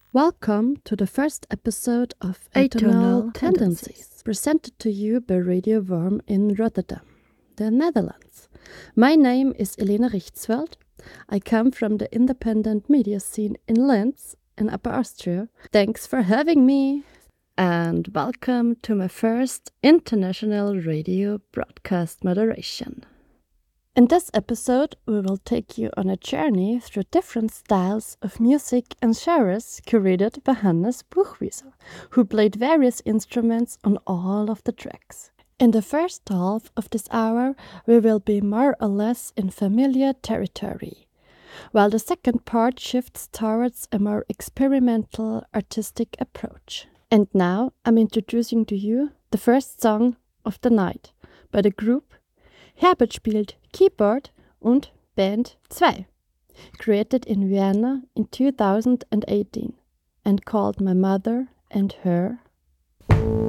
Welcome to the first episode of Atonal Tendencies, presented to you by Radio Worm in Rotterdam, the Netherlands. My name is Elena Richtsveld. I come from the independent media scene in Linz, in Upper Austria. Thanks for having me, and welcome to my first international radio broadcast moderation. In this episode, we will take you on a journey through different styles of music and genres curated by Hannes Buchwieser, who played various instruments on all of the tracks. In the first half of this hour, we will be more or less in familiar territory, while the second part shifts towards a more experimental artistic approach. And now I'm introducing to you the first song of the night by the group Herbert spielt Keyboard und Band 2, created in Vienna in 2018 and called My Mother and Her.